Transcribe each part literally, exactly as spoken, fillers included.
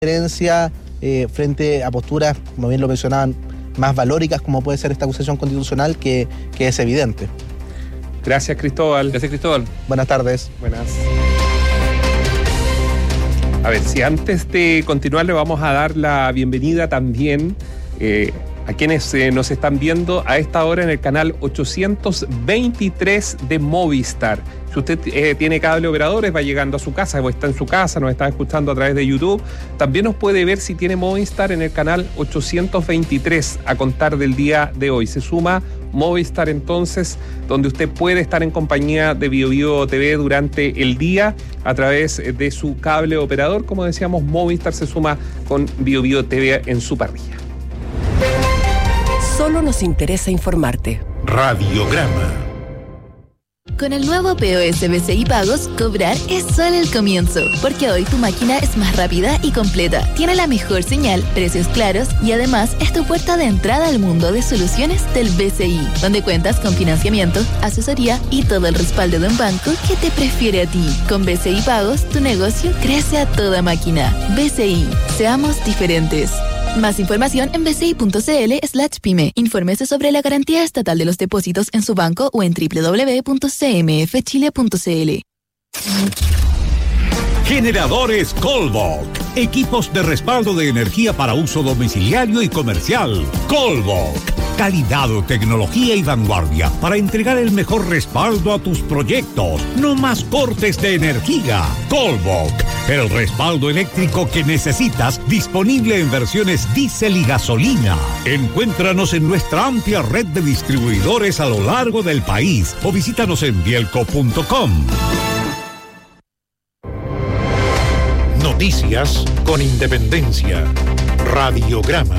diferencia eh, frente a posturas, como bien lo mencionaban, más valóricas, como puede ser esta acusación constitucional, que, que es evidente. Gracias, Cristóbal. Gracias, Cristóbal. Buenas tardes. Buenas. A ver, si antes de continuar le vamos a dar la bienvenida también eh, a quienes eh, nos están viendo a esta hora en el canal ochocientos veintitrés de Movistar. Si usted eh, tiene cable operadores, va llegando a su casa o está en su casa, nos está escuchando a través de YouTube, también nos puede ver si tiene Movistar en el canal ochocientos veintitrés a contar del día de hoy. Se suma Movistar entonces, donde usted puede estar en compañía de Bio Bio T V durante el día a través de su cable operador. Como decíamos, Movistar se suma con Bio Bio T V en su parrilla. Solo nos interesa informarte. Radiograma. Con el nuevo P O S B C I Pagos, cobrar es solo el comienzo, porque hoy tu máquina es más rápida y completa, tiene la mejor señal, precios claros y además es tu puerta de entrada al mundo de soluciones del B C I, donde cuentas con financiamiento, asesoría y todo el respaldo de un banco que te prefiere a ti. Con B C I Pagos, tu negocio crece a toda máquina. B C I, seamos diferentes. Más información en bci.cl slash pyme. Infórmese sobre la garantía estatal de los depósitos en su banco o en doble u doble u doble u punto c m f chile punto c l. Generadores Colbok. Equipos de respaldo de energía para uso domiciliario y comercial. Colbok. Calidad, tecnología y vanguardia para entregar el mejor respaldo a tus proyectos. No más cortes de energía. Colbok. El respaldo eléctrico que necesitas, disponible en versiones diésel y gasolina. Encuéntranos en nuestra amplia red de distribuidores a lo largo del país o visítanos en bielco punto com. Noticias con independencia. Radiograma.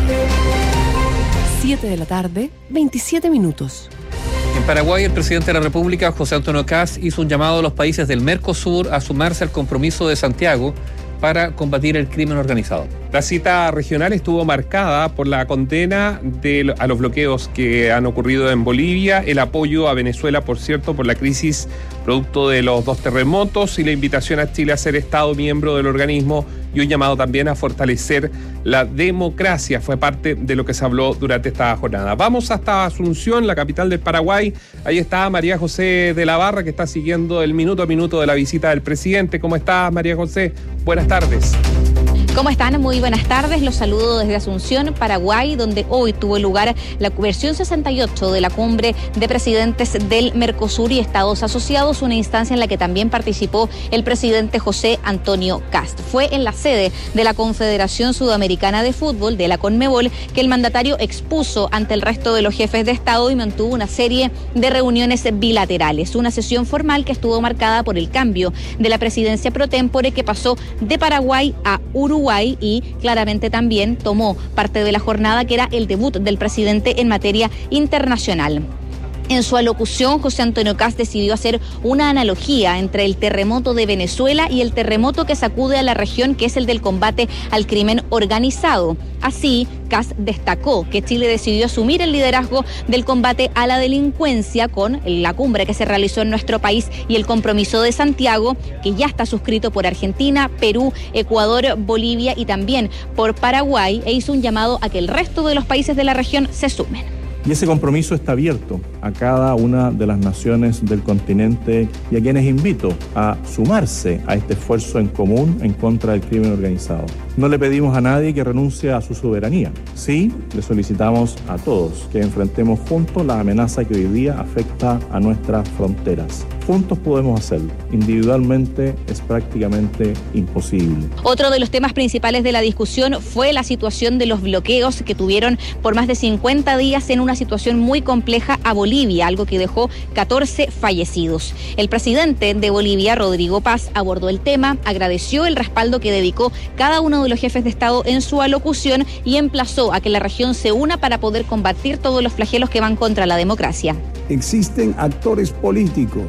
siete de la tarde, veintisiete minutos. En Paraguay, el presidente de la República, José Antonio Kast, hizo un llamado a los países del Mercosur a sumarse al compromiso de Santiago para combatir el crimen organizado. La cita regional estuvo marcada por la condena de, a los bloqueos que han ocurrido en Bolivia, el apoyo a Venezuela, por cierto, por la crisis producto de los dos terremotos y la invitación a Chile a ser Estado miembro del organismo y un llamado también a fortalecer la democracia. Fue parte de lo que se habló durante esta jornada. Vamos hasta Asunción, la capital del Paraguay. Ahí está María José de la Barra, que está siguiendo el minuto a minuto de la visita del presidente. ¿Cómo estás, María José? Buenas tardes. ¿Cómo están? Muy buenas tardes. Los saludo desde Asunción, Paraguay, donde hoy tuvo lugar la versión sesenta y ocho de la cumbre de presidentes del Mercosur y Estados Asociados, una instancia en la que también participó el presidente José Antonio Kast. Fue en la sede de la Confederación Sudamericana de Fútbol, de la CONMEBOL, que el mandatario expuso ante el resto de los jefes de Estado y mantuvo una serie de reuniones bilaterales. Una sesión formal que estuvo marcada por el cambio de la presidencia pro tempore, que pasó de Paraguay a Uruguay. Y claramente también tomó parte de la jornada, que era el debut del presidente en materia internacional. En su alocución, José Antonio Kast decidió hacer una analogía entre el terremoto de Venezuela y el terremoto que sacude a la región, que es el del combate al crimen organizado. Así, Kast destacó que Chile decidió asumir el liderazgo del combate a la delincuencia con la cumbre que se realizó en nuestro país y el compromiso de Santiago, que ya está suscrito por Argentina, Perú, Ecuador, Bolivia y también por Paraguay, e hizo un llamado a que el resto de los países de la región se sumen. Y ese compromiso está abierto a cada una de las naciones del continente y a quienes invito a sumarse a este esfuerzo en común en contra del crimen organizado. No le pedimos a nadie que renuncie a su soberanía. Sí, le solicitamos a todos que enfrentemos juntos la amenaza que hoy día afecta a nuestras fronteras. Juntos podemos hacerlo. Individualmente es prácticamente imposible. Otro de los temas principales de la discusión fue la situación de los bloqueos que tuvieron por más de cincuenta días en una situación muy compleja a Bolivia, algo que dejó catorce fallecidos. El presidente de Bolivia, Rodrigo Paz, abordó el tema, agradeció el respaldo que dedicó cada uno de los jefes de Estado en su alocución y emplazó a que la región se una para poder combatir todos los flagelos que van contra la democracia. Existen actores políticos que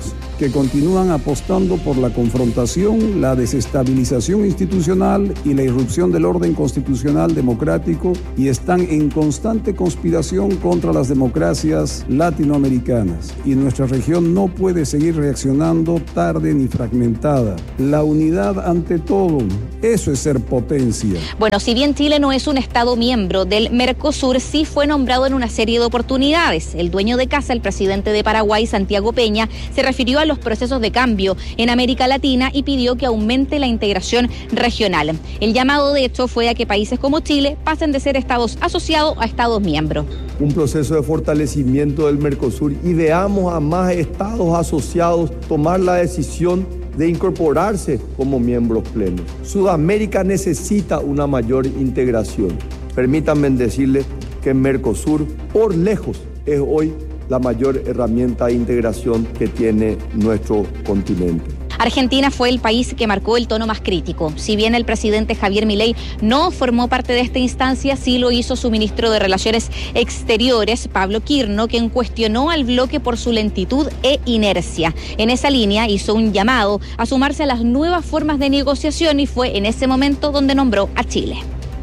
que continúan apostando por la confrontación, la desestabilización institucional y la irrupción del orden constitucional democrático y están en constante conspiración contra las democracias latinoamericanas. Y nuestra región no puede seguir reaccionando tarde ni fragmentada. La unidad ante todo, eso es ser potencia. Bueno, si bien Chile no es un Estado miembro del Mercosur, sí fue nombrado en una serie de oportunidades. El dueño de casa, el presidente de Paraguay, Santiago Peña, se refirió a los procesos de cambio en América Latina y pidió que aumente la integración regional. El llamado, de hecho, fue a que países como Chile pasen de ser estados asociados a estados miembros. Un proceso de fortalecimiento del Mercosur y veamos a más estados asociados tomar la decisión de incorporarse como miembros plenos. Sudamérica necesita una mayor integración. Permítanme decirles que Mercosur, por lejos, es hoy la mayor herramienta de integración que tiene nuestro continente. Argentina fue el país que marcó el tono más crítico. Si bien el presidente Javier Milei no formó parte de esta instancia, sí lo hizo su ministro de Relaciones Exteriores, Pablo Quirno, quien cuestionó al bloque por su lentitud e inercia. En esa línea hizo un llamado a sumarse a las nuevas formas de negociación y fue en ese momento donde nombró a Chile.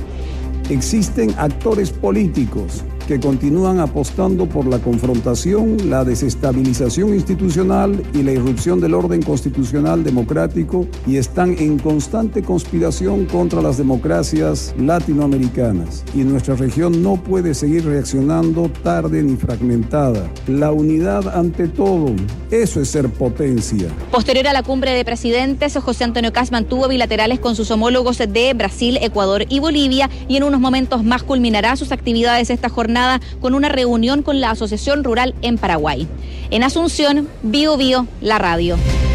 Existen actores políticos que continúan apostando por la confrontación, la desestabilización institucional y la irrupción del orden constitucional democrático y están en constante conspiración contra las democracias latinoamericanas. Y nuestra región no puede seguir reaccionando tarde ni fragmentada. La unidad ante todo, eso es ser potencia. Posterior a la cumbre de presidentes, José Antonio Kast mantuvo bilaterales con sus homólogos de Brasil, Ecuador y Bolivia y en unos momentos más culminará sus actividades esta jornada con una reunión con la Asociación Rural en Paraguay. En Asunción, Bio Bio, la radio.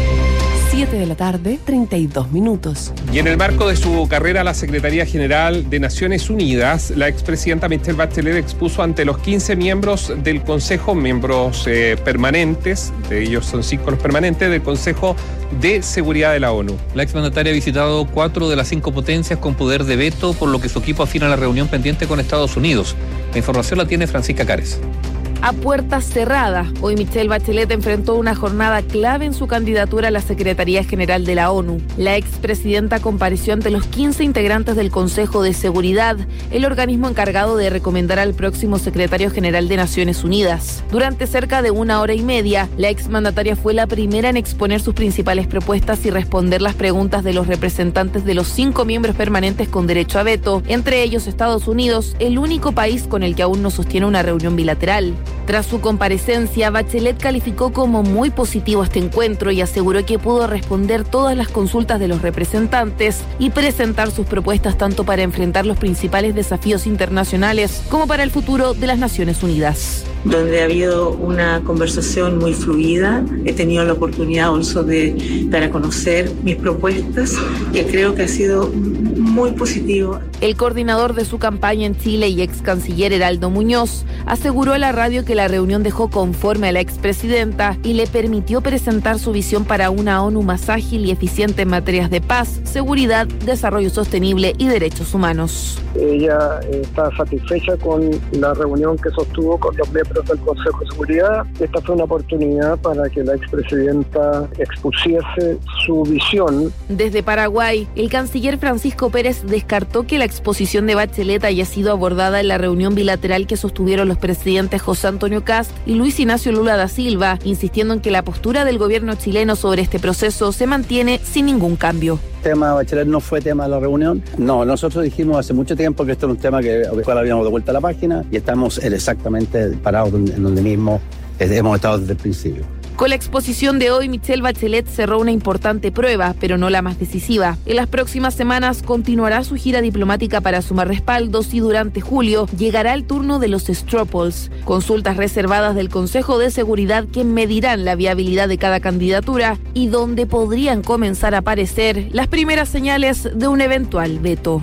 siete de la tarde, treinta y dos minutos. Y en el marco de su carrera a la Secretaría General de Naciones Unidas, la expresidenta Michelle Bachelet expuso ante los quince miembros del Consejo, miembros eh, permanentes, de ellos son cinco los permanentes, del Consejo de Seguridad de la ONU. La exmandataria ha visitado cuatro de las cinco potencias con poder de veto, por lo que su equipo afina la reunión pendiente con Estados Unidos. La información la tiene Francisca Cares. A puertas cerradas, hoy Michelle Bachelet enfrentó una jornada clave en su candidatura a la Secretaría General de la ONU. La expresidenta compareció ante los quince integrantes del Consejo de Seguridad, el organismo encargado de recomendar al próximo secretario general de Naciones Unidas. Durante cerca de una hora y media, la exmandataria fue la primera en exponer sus principales propuestas y responder las preguntas de los representantes de los cinco miembros permanentes con derecho a veto, entre ellos Estados Unidos, el único país con el que aún no sostiene una reunión bilateral. Tras su comparecencia, Bachelet calificó como muy positivo este encuentro y aseguró que pudo responder todas las consultas de los representantes y presentar sus propuestas tanto para enfrentar los principales desafíos internacionales como para el futuro de las Naciones Unidas. Donde ha habido una conversación muy fluida, he tenido la oportunidad also de dar a conocer mis propuestas y creo que ha sido muy positivo. El coordinador de su campaña en Chile y ex canciller Heraldo Muñoz aseguró a la radio que la reunión dejó conforme a la expresidenta y le permitió presentar su visión para una ONU más ágil y eficiente en materias de paz, seguridad, desarrollo sostenible y derechos humanos. Ella está satisfecha con la reunión que sostuvo con los miembros del Consejo de Seguridad. Esta fue una oportunidad para que la expresidenta expusiese su visión. Desde Paraguay, el canciller Francisco Pérez descartó que la exposición de Bachelet haya sido abordada en la reunión bilateral que sostuvieron los presidentes José Antonio Kast y Luis Ignacio Lula da Silva, insistiendo en que la postura del gobierno chileno sobre este proceso se mantiene sin ningún cambio. El tema de Bachelet no fue tema de la reunión. No, nosotros dijimos hace mucho tiempo que esto era un tema que cual habíamos de vuelta a la página y estamos exactamente parados en donde mismo hemos estado desde el principio. Con la exposición de hoy, Michelle Bachelet cerró una importante prueba, pero no la más decisiva. En las próximas semanas continuará su gira diplomática para sumar respaldos y durante julio llegará el turno de los straw polls, consultas reservadas del Consejo de Seguridad que medirán la viabilidad de cada candidatura y donde podrían comenzar a aparecer las primeras señales de un eventual veto.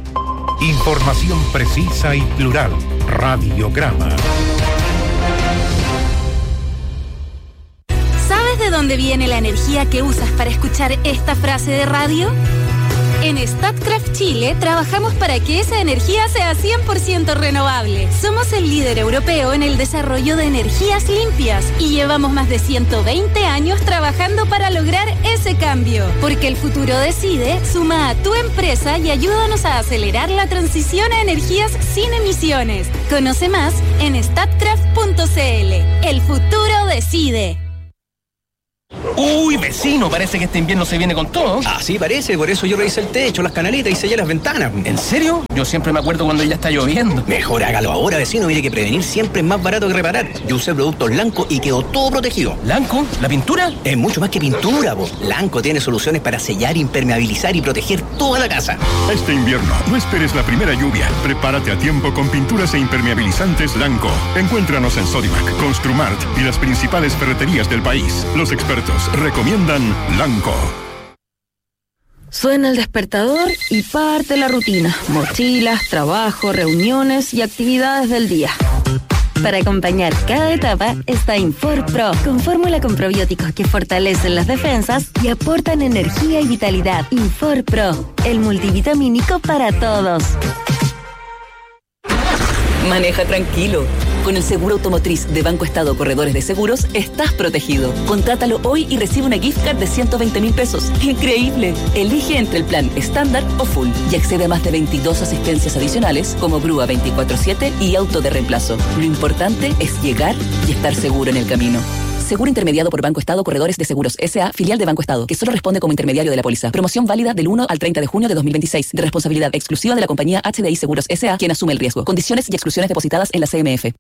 Información precisa y plural. Radiograma. ¿Sabes de dónde viene la energía que usas para escuchar esta frase de radio? En Statkraft Chile trabajamos para que esa energía sea cien por ciento renovable. Somos el líder europeo en el desarrollo de energías limpias y llevamos más de ciento veinte años trabajando para lograr ese cambio. Porque el futuro decide, suma a tu empresa y ayúdanos a acelerar la transición a energías sin emisiones. Conoce más en statkraft punto c l. El futuro decide. Uy, vecino, parece que este invierno se viene con todo. Así parece, por eso yo revisé el techo, las canaletas y sellé las ventanas. ¿En serio? Yo siempre me acuerdo cuando ya está lloviendo. Mejor hágalo ahora, vecino. Mire que prevenir siempre es más barato que reparar. Yo usé productos Lanco y quedó todo protegido. ¿Lanco? ¿La pintura? Es mucho más que pintura, vos. Lanco tiene soluciones para sellar, impermeabilizar y proteger toda la casa. Este invierno, no esperes la primera lluvia. Prepárate a tiempo con pinturas e impermeabilizantes Lanco. Encuéntranos en Sodimac, Construmart y las principales ferreterías del país. Los expertos recomiendan Lanco. Suena el despertador y parte la rutina. Mochilas, trabajo, reuniones y actividades del día. Para acompañar cada etapa está Infor Pro, con fórmula con probióticos que fortalecen las defensas y aportan energía y vitalidad. Infor Pro, el multivitamínico para todos. Maneja tranquilo. Con el seguro automotriz de Banco Estado Corredores de Seguros, estás protegido. Contrátalo hoy y recibe una gift card de ciento veinte mil pesos. ¡Increíble! Elige entre el plan estándar o full y accede a más de veintidós asistencias adicionales como grúa veinticuatro siete y auto de reemplazo. Lo importante es llegar y estar seguro en el camino. Seguro intermediado por Banco Estado Corredores de Seguros S A, filial de Banco Estado, que solo responde como intermediario de la póliza. Promoción válida del uno al treinta de junio de dos mil veintiséis. De responsabilidad exclusiva de la compañía H D I Seguros S A, quien asume el riesgo. Condiciones y exclusiones depositadas en la C M F.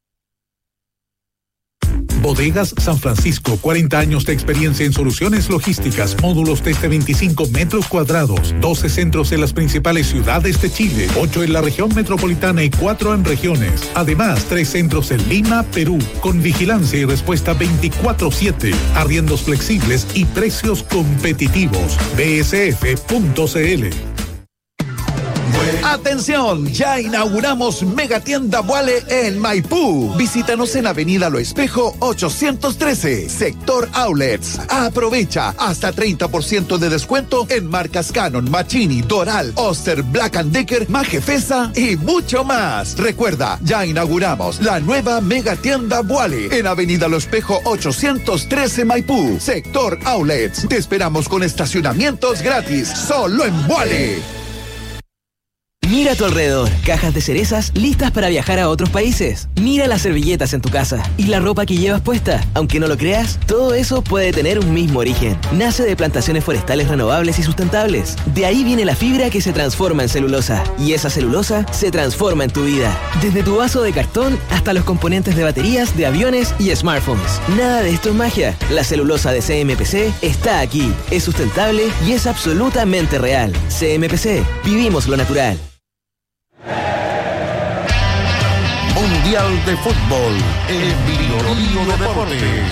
Bodegas San Francisco, cuarenta años de experiencia en soluciones logísticas, módulos desde veinticinco metros cuadrados, doce centros en las principales ciudades de Chile, ocho en la región metropolitana y cuatro en regiones. Además, tres centros en Lima, Perú, con vigilancia y respuesta veinticuatro siete, arriendos flexibles y precios competitivos. b s f punto c l. ¡Atención! Ya inauguramos Megatienda Vuale en Maipú. Visítanos en Avenida Lo Espejo ochocientos trece, Sector Outlets. Aprovecha hasta treinta por ciento de descuento en marcas Canon, Machini, Doral, Oster, Black and Decker, Majefesa y mucho más. Recuerda, ya inauguramos la nueva Megatienda Vuale en Avenida Lo Espejo ochocientos trece, Maipú, Sector Outlets. Te esperamos con estacionamientos gratis, solo en Vuale. Mira a tu alrededor, cajas de cerezas listas para viajar a otros países. Mira las servilletas en tu casa y la ropa que llevas puesta. Aunque no lo creas, todo eso puede tener un mismo origen. Nace de plantaciones forestales renovables y sustentables. De ahí viene la fibra que se transforma en celulosa. Y esa celulosa se transforma en tu vida. Desde tu vaso de cartón hasta los componentes de baterías, de aviones y smartphones. Nada de esto es magia. La celulosa de C M P C está aquí. Es sustentable y es absolutamente real. C M P C. Vivimos lo natural. Mundial de Fútbol en Bio Deportes.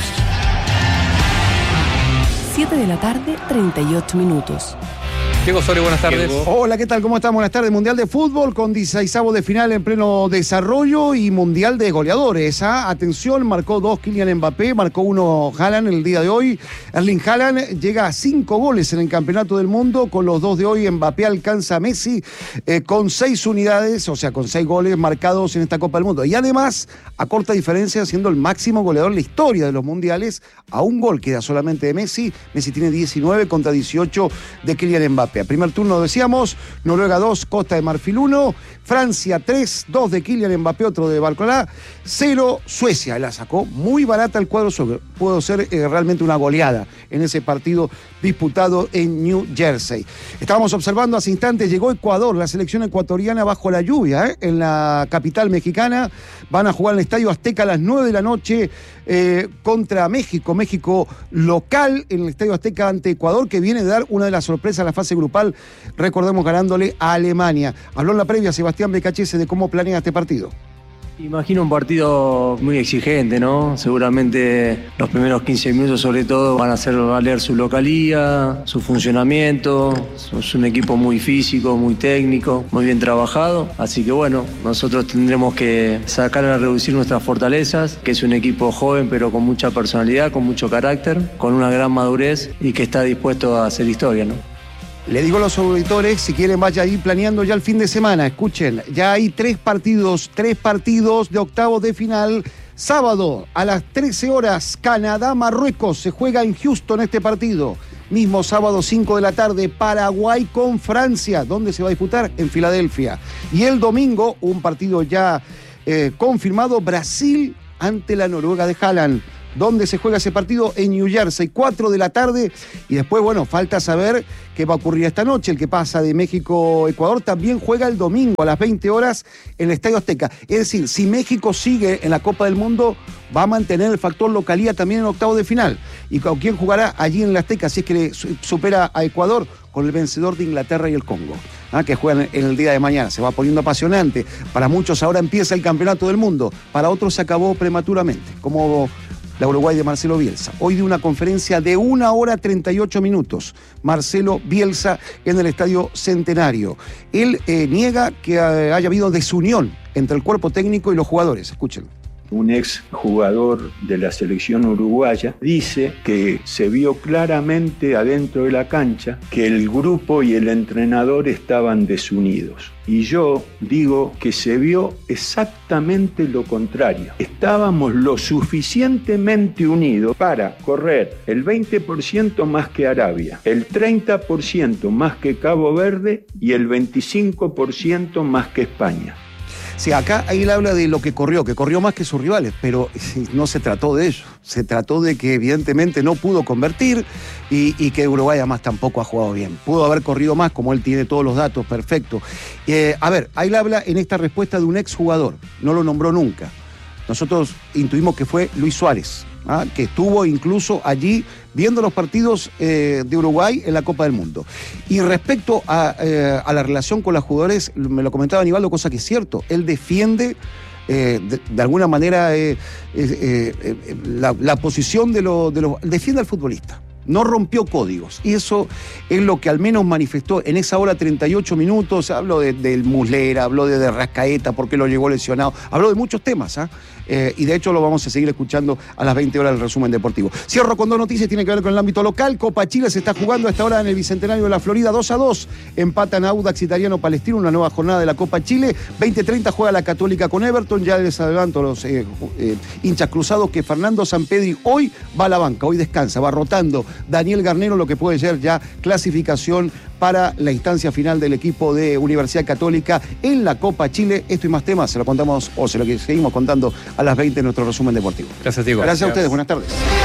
siete de la tarde, treinta y ocho minutos. Diego Osorio, buenas tardes. Hola, ¿qué tal? ¿Cómo están? Buenas tardes. Mundial de Fútbol con dieciseisavo de final en pleno desarrollo y Mundial de goleadores. ¿Ah? Atención, marcó dos Kylian Mbappé, marcó uno Haaland el día de hoy. Erling Haaland llega a cinco goles en el Campeonato del Mundo. Con los dos de hoy, Mbappé alcanza a Messi eh, con seis unidades, o sea, con seis goles marcados en esta Copa del Mundo. Y además, a corta diferencia, siendo el máximo goleador en la historia de los mundiales, a un gol queda solamente de Messi. Messi tiene diecinueve contra dieciocho de Kylian Mbappé. A primer turno decíamos, Noruega dos, Costa de Marfil uno, Francia tres, dos de Kylian Mbappé, otro de Barcolá, cero Suecia. La sacó muy barata el cuadro sueco. Pudo ser eh, realmente una goleada en ese partido disputado en New Jersey. Estábamos observando hace instantes, llegó Ecuador, la selección ecuatoriana bajo la lluvia, ¿eh? En la capital mexicana. Van a jugar en el Estadio Azteca a las nueve de la noche eh, contra México. México local en el Estadio Azteca ante Ecuador, que viene de dar una de las sorpresas a la fase grupal, recordemos, ganándole a Alemania. Habló en la previa Sebastián Becachese de cómo planea este partido. Imagino un partido muy exigente, ¿no? Seguramente los primeros quince minutos sobre todo van a hacer valer su localía, su funcionamiento. Es un equipo muy físico, muy técnico, muy bien trabajado. Así que bueno, nosotros tendremos que sacar a reducir nuestras fortalezas, que es un equipo joven pero con mucha personalidad, con mucho carácter, con una gran madurez y que está dispuesto a hacer historia, ¿no? Le digo a los auditores, si quieren vaya ahí planeando ya el fin de semana. Escuchen, ya hay tres partidos, tres partidos de octavos de final. Sábado a las trece horas, Canadá-Marruecos. Se juega en Houston este partido. Mismo sábado, cinco de la tarde, Paraguay con Francia. ¿Dónde se va a disputar? En Filadelfia. Y el domingo, un partido ya eh, confirmado, Brasil ante la Noruega de Haaland. ¿Dónde se juega ese partido? En New Jersey, cuatro de la tarde. Y después, bueno, falta saber qué va a ocurrir esta noche. El que pasa de México-Ecuador también juega el domingo a las veinte horas en el Estadio Azteca. Es decir, si México sigue en la Copa del Mundo, va a mantener el factor localía también en octavos de final. ¿Y con quién jugará allí en el Azteca? Si es que le supera a Ecuador, con el vencedor de Inglaterra y el Congo, ¿ah? que juegan en el día de mañana. Se va poniendo apasionante. Para muchos ahora empieza el Campeonato del Mundo. Para otros se acabó prematuramente, como la Uruguay de Marcelo Bielsa. Hoy de una conferencia de una hora treinta y ocho minutos. Marcelo Bielsa en el Estadio Centenario. Él eh, niega que haya habido desunión entre el cuerpo técnico y los jugadores. Escuchen. Un ex jugador de la selección uruguaya dice que se vio claramente adentro de la cancha que el grupo y el entrenador estaban desunidos. Y yo digo que se vio exactamente lo contrario. Estábamos lo suficientemente unidos para correr el veinte por ciento más que Arabia, el treinta por ciento más que Cabo Verde y el veinticinco por ciento más que España. Sí, acá él habla de lo que corrió, que corrió más que sus rivales, pero no se trató de ello. Se trató de que evidentemente no pudo convertir y, y que Uruguay además tampoco ha jugado bien. Pudo haber corrido más, como él tiene todos los datos, perfecto. Eh, a ver, ahí habla en esta respuesta de un exjugador, no lo nombró nunca. Nosotros intuimos que fue Luis Suárez, ¿ah? que estuvo incluso allí viendo los partidos eh, de Uruguay en la Copa del Mundo. Y respecto a, eh, a la relación con los jugadores, me lo comentaba Aníbaldo, cosa que es cierto, él defiende eh, de, de alguna manera eh, eh, eh, la, la posición de los... De lo, defiende al futbolista. No rompió códigos. Y eso es lo que al menos manifestó en esa hora treinta y ocho minutos. Habló de, del Muslera, habló de, de Rascaeta, porque lo llegó lesionado. Habló de muchos temas, ¿ah? Eh, y de hecho lo vamos a seguir escuchando a las veinte horas del resumen deportivo. Cierro con dos noticias, tiene que ver con el ámbito local. Copa Chile se está jugando a esta hora en el Bicentenario de la Florida, dos a dos. Empatan Audax Italiano Palestino, una nueva jornada de la Copa Chile. veinte treinta juega la Católica con Everton. Ya les adelanto a los eh, eh, hinchas cruzados que Fernando Sampedri hoy va a la banca, hoy descansa, va rotando Daniel Garnero, lo que puede ser ya clasificación para la instancia final del equipo de Universidad Católica en la Copa Chile. Esto y más temas se lo contamos, o se lo que seguimos contando a las veinte en nuestro resumen deportivo. Gracias, Diego. Gracias, Gracias a ustedes, buenas tardes.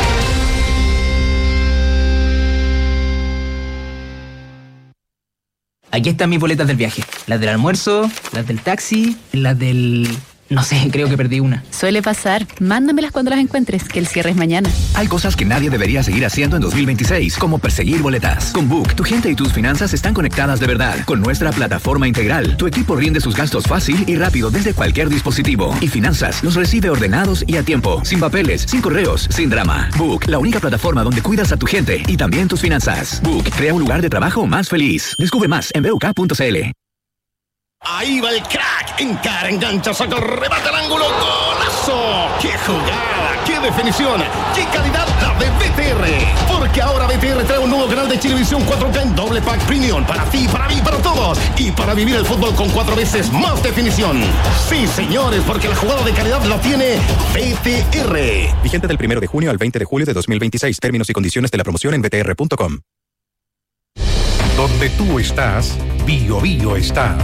Aquí están mis boletas del viaje. Las del almuerzo, las del taxi, las del... No sé, creo que perdí una. Suele pasar. Mándamelas cuando las encuentres, que el cierre es mañana. Hay cosas que nadie debería seguir haciendo en dos mil veintiséis, como perseguir boletas. Con Book, tu gente y tus finanzas están conectadas de verdad. Con nuestra plataforma integral, tu equipo rinde sus gastos fácil y rápido desde cualquier dispositivo. Y finanzas los recibe ordenados y a tiempo, sin papeles, sin correos, sin drama. Book, la única plataforma donde cuidas a tu gente y también tus finanzas. Book, crea un lugar de trabajo más feliz. Descubre más en b u k punto c l. Ahí va el crack, encara, engancha, saca, remata el ángulo, ¡golazo! ¡Qué jugada! ¡Qué definición! ¡Qué calidad la de B T R! Porque ahora B T R trae un nuevo canal de Chilevisión cuatro K en doble pack premium para ti, para mí, para todos y para vivir el fútbol con cuatro veces más definición. Sí, señores, porque la jugada de calidad la tiene B T R. Vigente del primero de junio al veinte de julio de dos mil veintiséis. Términos y condiciones de la promoción en b t r punto com. Donde tú estás, Bio Bio está.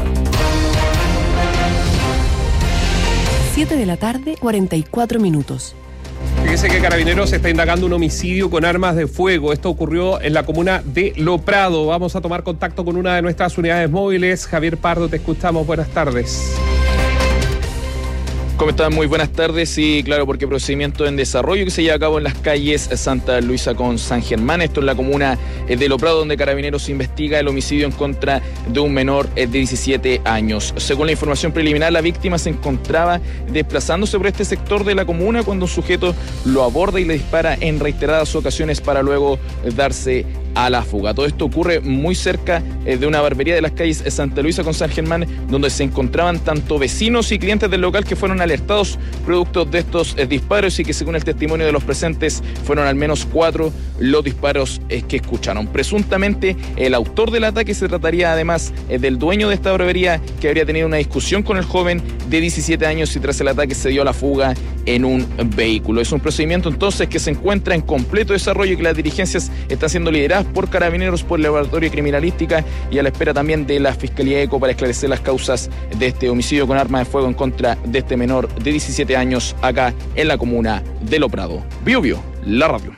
siete de la tarde, cuarenta y cuatro minutos. Fíjese que Carabineros está indagando un homicidio con armas de fuego. Esto ocurrió en la comuna de Lo Prado. Vamos a tomar contacto con una de nuestras unidades móviles. Javier Pardo, te escuchamos. Buenas tardes. ¿Cómo están? Muy buenas tardes. Sí, claro, porque procedimiento en desarrollo que se lleva a cabo en las calles Santa Luisa con San Germán. Esto en la comuna de Lo Prado, donde Carabineros investiga el homicidio en contra de un menor de diecisiete años. Según la información preliminar, la víctima se encontraba desplazándose por este sector de la comuna cuando un sujeto lo aborda y le dispara en reiteradas ocasiones para luego darse a la fuga. Todo esto ocurre muy cerca eh, de una barbería de las calles Santa Luisa con San Germán, donde se encontraban tanto vecinos y clientes del local que fueron alertados producto de estos eh, disparos y que, según el testimonio de los presentes, fueron al menos cuatro los disparos eh, que escucharon. Presuntamente el autor del ataque se trataría además eh, del dueño de esta barbería, que habría tenido una discusión con el joven de diecisiete años y tras el ataque se dio a la fuga en un vehículo. Es un procedimiento entonces que se encuentra en completo desarrollo y que las dirigencias están siendo lideradas por Carabineros, por el Laboratorio de Criminalística y a la espera también de la Fiscalía ECO para esclarecer las causas de este homicidio con arma de fuego en contra de este menor de diecisiete años acá en la comuna de Lo Prado. Bio Bio, la radio.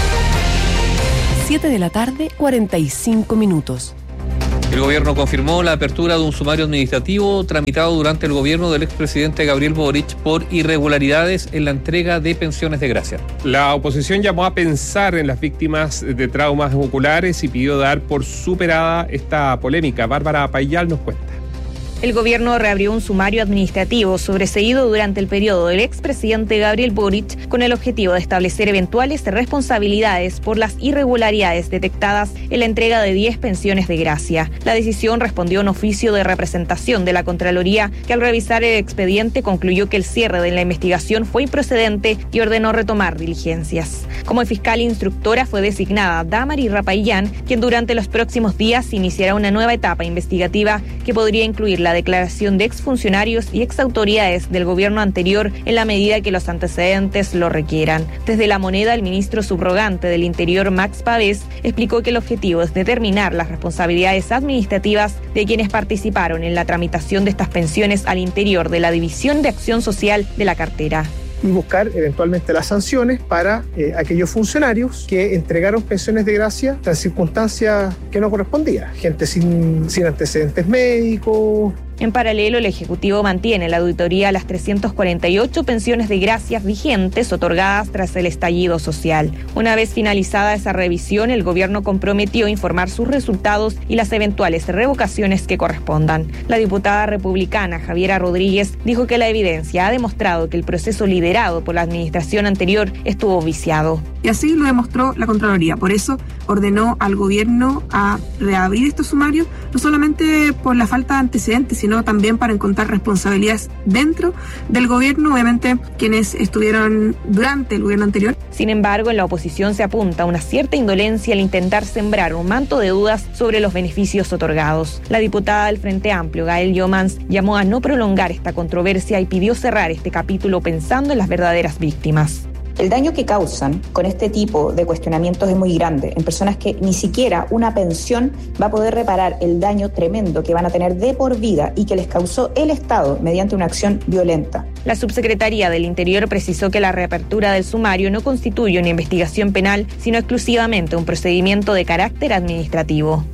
siete de la tarde, cuarenta y cinco minutos. El gobierno confirmó la apertura de un sumario administrativo tramitado durante el gobierno del expresidente Gabriel Boric por irregularidades en la entrega de pensiones de gracia. La oposición llamó a pensar en las víctimas de traumas oculares y pidió dar por superada esta polémica. Bárbara Payal nos cuenta. El gobierno reabrió un sumario administrativo sobreseído durante el periodo del expresidente Gabriel Boric con el objetivo de establecer eventuales responsabilidades por las irregularidades detectadas en la entrega de diez pensiones de gracia. La decisión respondió a un oficio de representación de la Contraloría que, al revisar el expediente, concluyó que el cierre de la investigación fue improcedente y ordenó retomar diligencias. Como fiscal instructora fue designada Damari Rapayán, quien durante los próximos días iniciará una nueva etapa investigativa que podría incluir la declaración de exfuncionarios y exautoridades del gobierno anterior en la medida que los antecedentes lo requieran. Desde La Moneda, el ministro subrogante del Interior, Max Pavés, explicó que el objetivo es determinar las responsabilidades administrativas de quienes participaron en la tramitación de estas pensiones al interior de la División de Acción Social de la cartera. Y buscar eventualmente las sanciones para eh, aquellos funcionarios que entregaron pensiones de gracia en circunstancias que no correspondían. Gente sin, sin antecedentes médicos. En paralelo, el Ejecutivo mantiene la auditoría a las trescientas cuarenta y ocho pensiones de gracias vigentes otorgadas tras el estallido social. Una vez finalizada esa revisión, el gobierno comprometió informar sus resultados y las eventuales revocaciones que correspondan. La diputada republicana Javiera Rodríguez dijo que la evidencia ha demostrado que el proceso liderado por la administración anterior estuvo viciado. Y así lo demostró la Contraloría. Por eso ordenó al gobierno a reabrir estos sumarios, no solamente por la falta de antecedentes, sino también para encontrar responsabilidades dentro del gobierno, obviamente quienes estuvieron durante el gobierno anterior. Sin embargo, en la oposición se apunta a una cierta indolencia al intentar sembrar un manto de dudas sobre los beneficios otorgados. La diputada del Frente Amplio, Gael Yomans, llamó a no prolongar esta controversia y pidió cerrar este capítulo pensando en las verdaderas víctimas. El daño que causan con este tipo de cuestionamientos es muy grande, en personas que ni siquiera una pensión va a poder reparar el daño tremendo que van a tener de por vida y que les causó el Estado mediante una acción violenta. La Subsecretaría del Interior precisó que la reapertura del sumario no constituye una investigación penal, sino exclusivamente un procedimiento de carácter administrativo.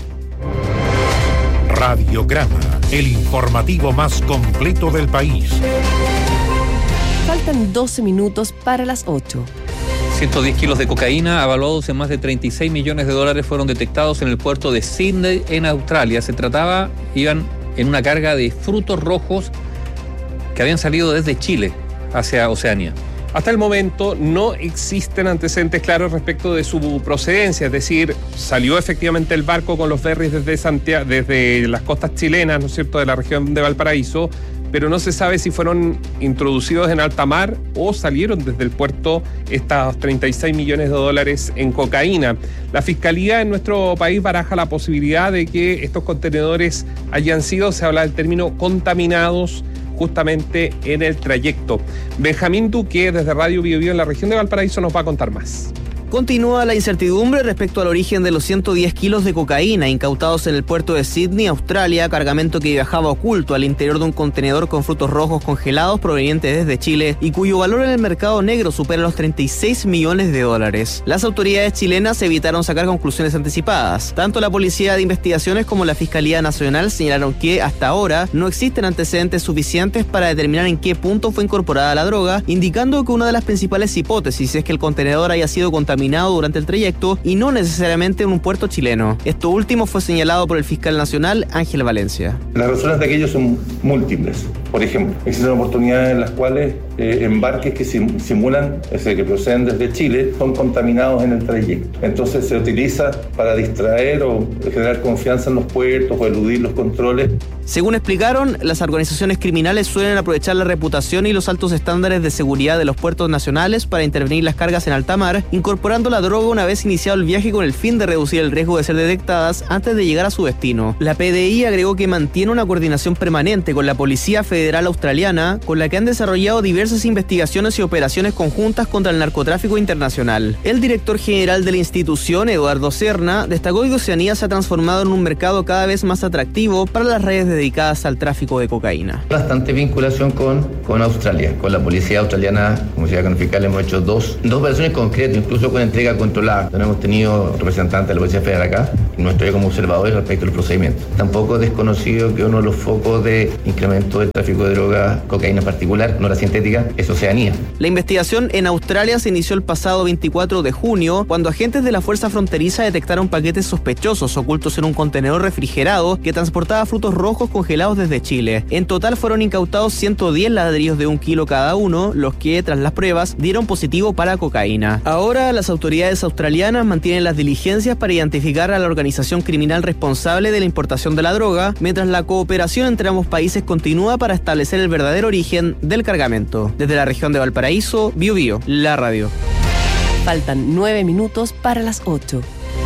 Radiograma, el informativo más completo del país. Faltan doce minutos para las ocho. ciento diez kilos de cocaína, avaluados en más de treinta y seis millones de dólares, fueron detectados en el puerto de Sydney, en Australia. Se trataba, iban en una carga de frutos rojos que habían salido desde Chile hacia Oceanía. Hasta el momento no existen antecedentes claros respecto de su procedencia, es decir, salió efectivamente el barco con los ferries desde Santiago, desde las costas chilenas, ¿no es cierto?, de la región de Valparaíso, pero no se sabe si fueron introducidos en alta mar o salieron desde el puerto estos treinta y seis millones de dólares en cocaína. La Fiscalía en nuestro país baraja la posibilidad de que estos contenedores hayan sido, se habla del término, contaminados justamente en el trayecto. Benjamín Duque, desde Radio Bio Bio en la región de Valparaíso, nos va a contar más. Continúa la incertidumbre respecto al origen de los ciento diez kilos de cocaína incautados en el puerto de Sydney, Australia, cargamento que viajaba oculto al interior de un contenedor con frutos rojos congelados provenientes desde Chile y cuyo valor en el mercado negro supera los treinta y seis millones de dólares. Las autoridades chilenas evitaron sacar conclusiones anticipadas. Tanto la Policía de Investigaciones como la Fiscalía Nacional señalaron que hasta ahora no existen antecedentes suficientes para determinar en qué punto fue incorporada la droga, indicando que una de las principales hipótesis es que el contenedor haya sido contaminado durante el trayecto y no necesariamente en un puerto chileno. Esto último fue señalado por el fiscal nacional Ángel Valencia. Las razones de aquello son múltiples. Por ejemplo, existen oportunidades en las cuales eh, embarques que sim- simulan, es decir, que proceden desde Chile, son contaminados en el trayecto. Entonces se utiliza para distraer o generar confianza en los puertos o eludir los controles. Según explicaron, las organizaciones criminales suelen aprovechar la reputación y los altos estándares de seguridad de los puertos nacionales para intervenir las cargas en alta mar, incorporando la droga una vez iniciado el viaje con el fin de reducir el riesgo de ser detectadas antes de llegar a su destino. La P D I agregó que mantiene una coordinación permanente con la Policía Federal Australiana, con la que han desarrollado diversas investigaciones y operaciones conjuntas contra el narcotráfico internacional. El director general de la institución, Eduardo Serna, destacó que Oceanía se ha transformado en un mercado cada vez más atractivo para las redes dedicadas al tráfico de cocaína. Bastante vinculación con, con Australia, con la policía australiana, como ciudad fiscal hemos hecho dos, dos operaciones concretas, incluso con entrega controlada. No hemos tenido representantes de la Policía Federal acá, no estoy como observador respecto al procedimiento. Tampoco es desconocido que uno de los focos de incremento del tráfico de drogas, cocaína en particular, no la sintética, es Oceanía. La investigación en Australia se inició el pasado veinticuatro de junio, cuando agentes de la Fuerza Fronteriza detectaron paquetes sospechosos ocultos en un contenedor refrigerado que transportaba frutos rojos congelados desde Chile. En total fueron incautados ciento diez ladrillos de un kilo cada uno, los que, tras las pruebas, dieron positivo para cocaína. Ahora, las autoridades australianas mantienen las diligencias para identificar a la organización criminal responsable de la importación de la droga, mientras la cooperación entre ambos países continúa para establecer el verdadero origen del cargamento. Desde la región de Valparaíso, Bio Bio, la radio. Faltan nueve minutos para las ocho.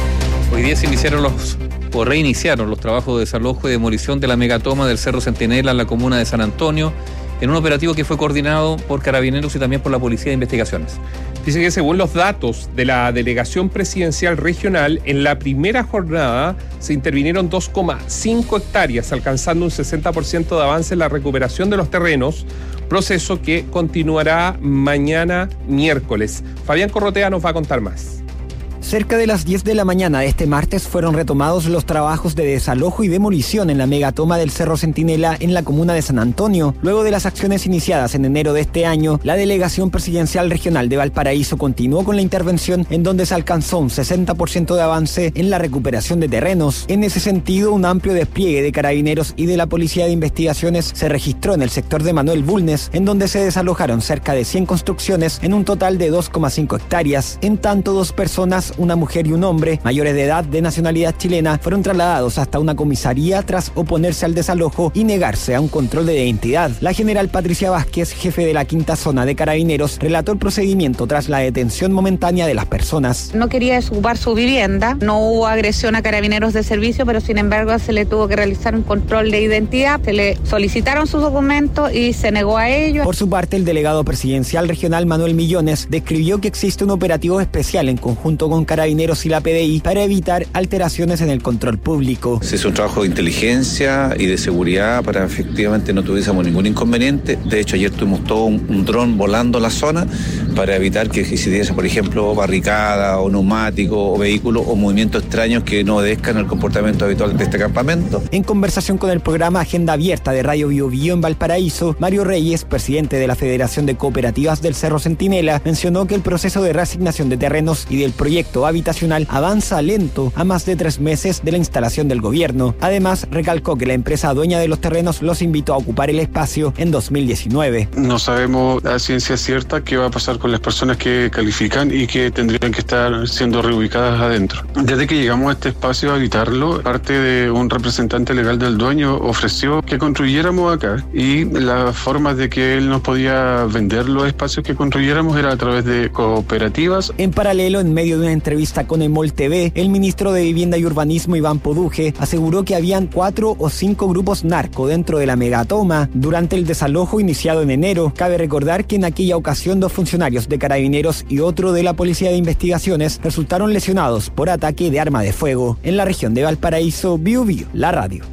Hoy día se iniciaron los, o reiniciaron los trabajos de desalojo y demolición de la megatoma del Cerro Centinela en la comuna de San Antonio, en un operativo que fue coordinado por Carabineros y también por la Policía de Investigaciones. Dice que según los datos de la Delegación Presidencial Regional, en la primera jornada se intervinieron dos coma cinco hectáreas, alcanzando un sesenta por ciento de avance en la recuperación de los terrenos, proceso que continuará mañana miércoles. Fabián Corrotea nos va a contar más. Cerca de las diez de la mañana de este martes fueron retomados los trabajos de desalojo y demolición en la megatoma del Cerro Centinela en la comuna de San Antonio. Luego de las acciones iniciadas en enero de este año, la Delegación Presidencial Regional de Valparaíso continuó con la intervención, en donde se alcanzó un sesenta por ciento de avance en la recuperación de terrenos. En ese sentido, un amplio despliegue de Carabineros y de la Policía de Investigaciones se registró en el sector de Manuel Bulnes, en donde se desalojaron cerca de cien construcciones en un total de dos coma cinco hectáreas. En tanto, dos personas, una mujer y un hombre, mayores de edad de nacionalidad chilena, fueron trasladados hasta una comisaría tras oponerse al desalojo y negarse a un control de identidad. La general Patricia Vázquez, jefe de la quinta zona de Carabineros, relató el procedimiento tras la detención momentánea de las personas. No quería desocupar su vivienda, no hubo agresión a Carabineros de servicio, pero sin embargo se le tuvo que realizar un control de identidad, se le solicitaron sus documentos y se negó a ello. Por su parte, el delegado presidencial regional Manuel Millones describió que existe un operativo especial en conjunto con Carabineros y la P D I para evitar alteraciones en el control público. Se hizo un trabajo de inteligencia y de seguridad para efectivamente no tuviésemos ningún inconveniente. De hecho, ayer tuvimos todo un, un dron volando la zona para evitar que existiese, por ejemplo, barricada o neumático o vehículos o movimientos extraños que no obedezcan el comportamiento habitual de este campamento. En conversación con el programa Agenda Abierta de Radio Bio Bio en Valparaíso, Mario Reyes, presidente de la Federación de Cooperativas del Cerro Centinela, mencionó que el proceso de reasignación de terrenos y del proyecto habitacional avanza lento a más de tres meses de la instalación del gobierno. Además, recalcó que la empresa dueña de los terrenos los invitó a ocupar el espacio en dos mil diecinueve. No sabemos a ciencia cierta qué va a pasar con las personas que califican y que tendrían que estar siendo reubicadas adentro. Desde que llegamos a este espacio a habitarlo, parte de un representante legal del dueño ofreció que construyéramos acá, y la forma de que él nos podía vender los espacios que construyéramos era a través de cooperativas. En paralelo, en medio de una entrevista con Emol T V, el ministro de Vivienda y Urbanismo, Iván Poduje, aseguró que habían cuatro o cinco grupos narco dentro de la megatoma durante el desalojo iniciado en enero. Cabe recordar que en aquella ocasión dos funcionarios de Carabineros y otro de la Policía de Investigaciones resultaron lesionados por ataque de arma de fuego. En la región de Valparaíso, Bio Bio, la radio.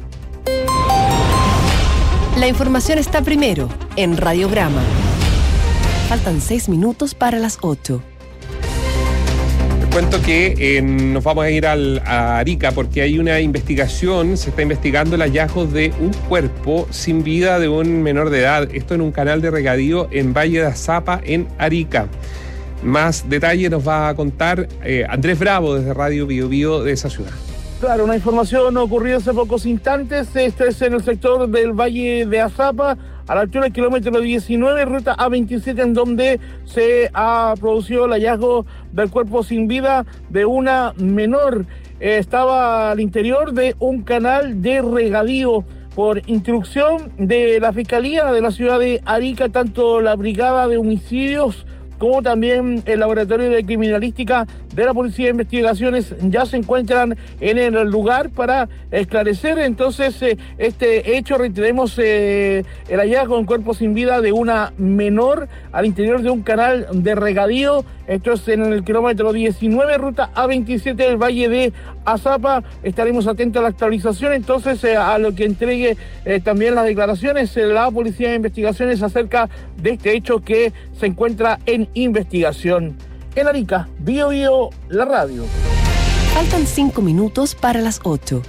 La información está primero en Radiograma. Faltan seis minutos para las ocho. Cuento que eh, nos vamos a ir al, a Arica porque hay una investigación, se está investigando el hallazgo de un cuerpo sin vida de un menor de edad. Esto en un canal de regadío en Valle de Azapa, en Arica. Más detalles nos va a contar eh, Andrés Bravo desde Radio Bio Bio de esa ciudad. Claro, una información ocurrida hace pocos instantes. Este es en el sector del Valle de Azapa. a la altura del kilómetro diecinueve, ruta A veintisiete, en donde se ha producido el hallazgo del cuerpo sin vida de una menor. Eh, estaba al interior de un canal de regadío. Por instrucción de la Fiscalía de la ciudad de Arica, tanto la Brigada de Homicidios como también el Laboratorio de Criminalística de la Policía de Investigaciones ya se encuentran en el lugar para esclarecer entonces eh, este hecho. Reiteremos eh, el hallazgo de un cuerpo sin vida de una menor al interior de un canal de regadío. Esto es en el kilómetro diecinueve, ruta A veintisiete del Valle de Azapa. Estaremos atentos a la actualización entonces eh, a lo que entregue eh, también las declaraciones de la Policía de Investigaciones acerca de este hecho que se encuentra en investigación. En Arica, Bio Bio, la radio. Faltan cinco minutos para las ocho.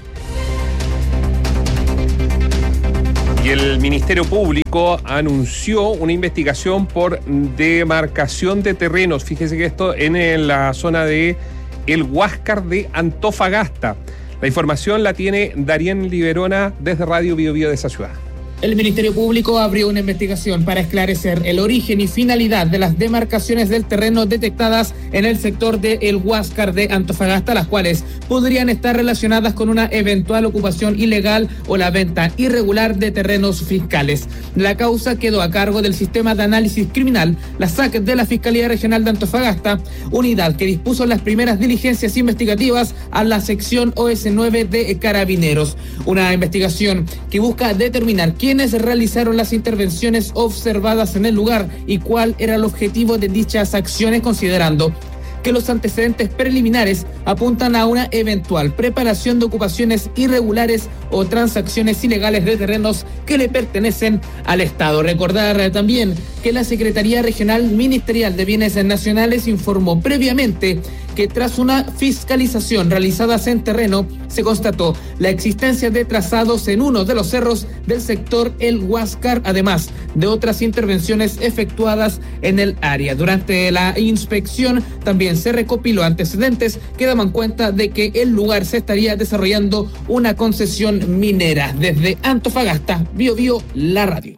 Y el Ministerio Público anunció una investigación por demarcación de terrenos. Fíjese que esto en la zona de El Huáscar de Antofagasta. La información la tiene Darien Liberona desde Radio Bio Bio de esa ciudad. El Ministerio Público abrió una investigación para esclarecer el origen y finalidad de las demarcaciones del terreno detectadas en el sector de El Huáscar de Antofagasta, las cuales podrían estar relacionadas con una eventual ocupación ilegal o la venta irregular de terrenos fiscales. La causa quedó a cargo del Sistema de Análisis Criminal, la S A C de la Fiscalía Regional de Antofagasta, unidad que dispuso las primeras diligencias investigativas a la sección O S nueve de Carabineros. Una investigación que busca determinar quién quienes realizaron las intervenciones observadas en el lugar y cuál era el objetivo de dichas acciones, considerando que los antecedentes preliminares apuntan a una eventual preparación de ocupaciones irregulares o transacciones ilegales de terrenos que le pertenecen al Estado. Recordar también que la Secretaría Regional Ministerial de Bienes Nacionales informó previamente que tras una fiscalización realizada en terreno se constató la existencia de trazados en uno de los cerros del sector El Huáscar, además de otras intervenciones efectuadas en el área. Durante la inspección también se recopiló antecedentes que daban cuenta de que el lugar se estaría desarrollando una concesión minera. Desde Antofagasta, Bio Bio, la radio.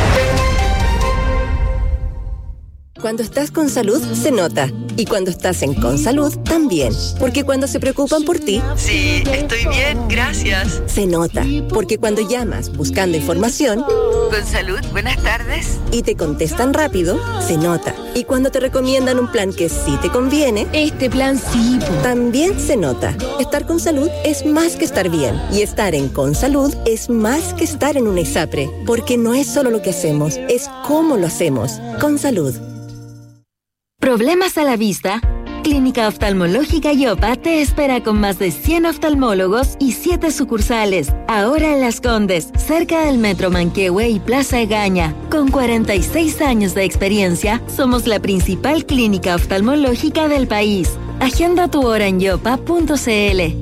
Cuando estás con salud, se nota. Y cuando estás en Consalud, también. Porque cuando se preocupan por ti... Sí, estoy bien, gracias. Se nota. Porque cuando llamas buscando información... Consalud, buenas tardes. Y te contestan rápido, se nota. Y cuando te recomiendan un plan que sí te conviene... Este plan sí. También se nota. Estar con salud es más que estar bien. Y estar en Consalud es más que estar en una ISAPRE. Porque no es solo lo que hacemos, es cómo lo hacemos. Consalud. ¿Problemas a la vista? Clínica Oftalmológica Yopa te espera con más de cien oftalmólogos y siete sucursales. Ahora en Las Condes, cerca del Metro Manquehue y Plaza Egaña. Con cuarenta y seis años de experiencia, somos la principal clínica oftalmológica del país. Agenda tu hora en yopa punto c l.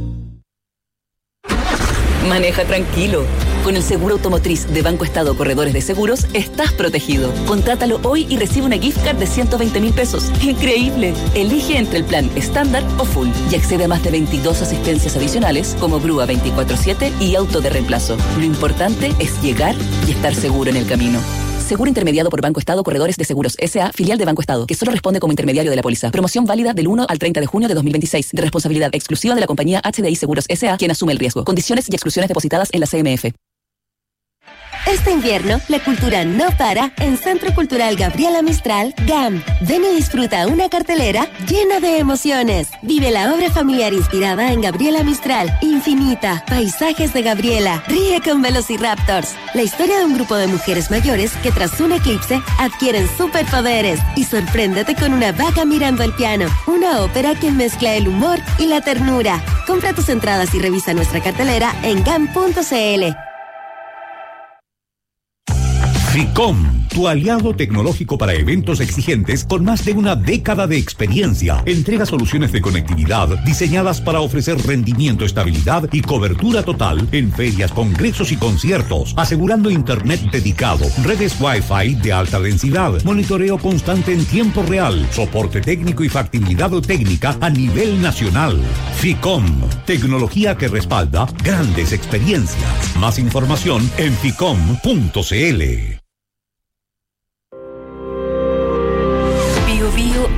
Maneja tranquilo. Con el seguro automotriz de Banco Estado Corredores de Seguros, estás protegido. Contrátalo hoy y recibe una gift card de ciento veinte mil pesos. ¡Increíble! Elige entre el plan estándar o full y accede a más de veintidós asistencias adicionales como grúa veinticuatro siete y auto de reemplazo. Lo importante es llegar y estar seguro en el camino. Seguro intermediado por Banco Estado Corredores de Seguros S A, filial de Banco Estado, que solo responde como intermediario de la póliza. Promoción válida del uno al treinta de junio de dos mil veintiséis, de responsabilidad exclusiva de la compañía H D I Seguros S A, quien asume el riesgo. Condiciones y exclusiones depositadas en la C M F. Este invierno, la cultura no para en Centro Cultural Gabriela Mistral, G A M. Ven y disfruta una cartelera llena de emociones. Vive la obra familiar inspirada en Gabriela Mistral, Infinita, Paisajes de Gabriela, Ríe con Velociraptors. La historia de un grupo de mujeres mayores que tras un eclipse adquieren superpoderes. Y sorpréndete con una vaca mirando el piano, una ópera que mezcla el humor y la ternura. Compra tus entradas y revisa nuestra cartelera en gam punto c l. FICOM, tu aliado tecnológico para eventos exigentes con más de una década de experiencia. Entrega soluciones de conectividad diseñadas para ofrecer rendimiento, estabilidad y cobertura total en ferias, congresos y conciertos, asegurando internet dedicado, redes Wi-Fi de alta densidad, monitoreo constante en tiempo real, soporte técnico y factibilidad técnica a nivel nacional. FICOM, tecnología que respalda grandes experiencias. Más información en ficom punto c l.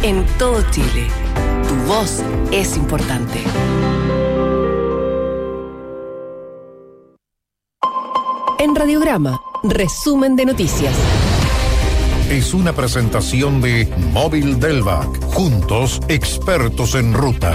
en todo Chile. Tu voz es importante. En Radiograma, resumen de noticias. Es una presentación de Móvil Delvac. Juntos, expertos en ruta.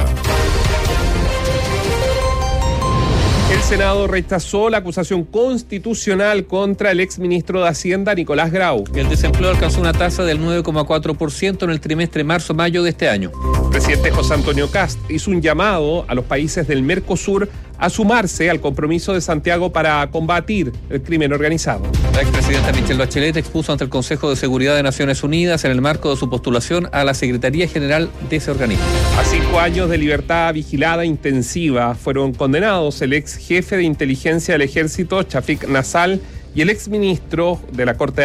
El Senado rechazó la acusación constitucional contra el exministro de Hacienda, Nicolás Grau. El desempleo alcanzó una tasa del nueve coma cuatro por ciento en el trimestre marzo-mayo de este año. El presidente José Antonio Kast hizo un llamado a los países del Mercosur a sumarse al compromiso de Santiago para combatir el crimen organizado. La expresidenta Michelle Bachelet expuso ante el Consejo de Seguridad de Naciones Unidas en el marco de su postulación a la Secretaría General de ese organismo. A cinco años de libertad vigilada intensiva fueron condenados el ex jefe de inteligencia del ejército, Shafik Nassal, y el exministro de la Corte